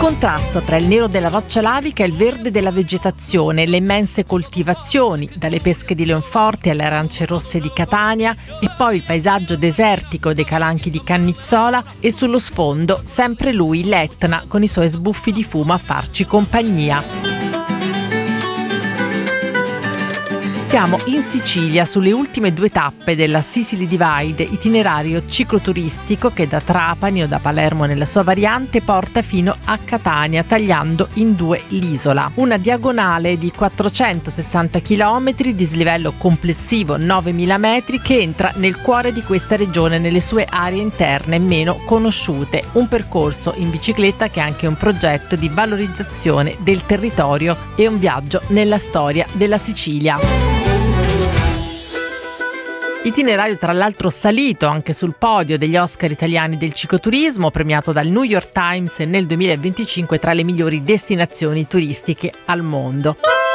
contrasto tra il nero della roccia lavica e il verde della vegetazione, le immense coltivazioni, dalle pesche di Leonforte alle arance rosse di Catania, e poi il paesaggio desertico dei calanchi di Cannizzola, e sullo sfondo sempre lui, l'Etna, con i suoi sbuffi di fumo a farci compagnia. Siamo in Sicilia, sulle ultime 2 tappe della Sicily Divide, itinerario cicloturistico che da Trapani o da Palermo nella sua variante porta fino a Catania, tagliando in 2 l'isola. Una diagonale di 460 km, dislivello complessivo 9.000 metri, che entra nel cuore di questa regione, nelle sue aree interne meno conosciute. Un percorso in bicicletta che è anche un progetto di valorizzazione del territorio e un viaggio nella storia della Sicilia. Itinerario tra l'altro salito anche sul podio degli Oscar italiani del cicloturismo, premiato dal New York Times nel 2025 tra le migliori destinazioni turistiche al mondo.